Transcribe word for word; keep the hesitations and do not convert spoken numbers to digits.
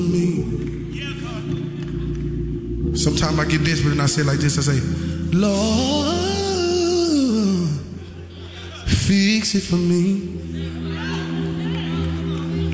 me. Sometimes I get desperate and I say like this, I say, Lord, fix it for me.